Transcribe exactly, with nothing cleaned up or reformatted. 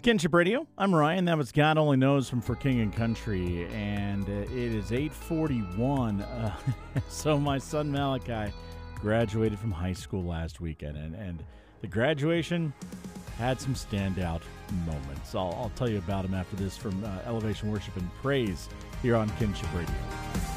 Kinship Radio. I'm Ryan. That was God Only Knows from For King and Country, and uh, it is eight forty-one. Uh, so my son Malachi graduated from high school last weekend, and, and the graduation had some standout moments. I'll, I'll tell you about them after this from uh, Elevation Worship and Praise here on Kinship Radio.